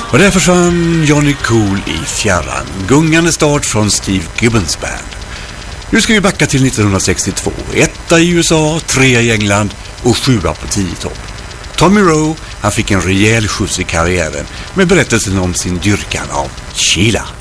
Och där försvann Johnny Cool i fjärran. Gungande start från Steve Gibbons band. Nu ska vi backa till 1962. 1 i USA, 3 i England och 7 på 10-topp. Tommy Rowe, han fick en rejäl skjuts i karriären med berättelsen om sin dyrkan av Sheila.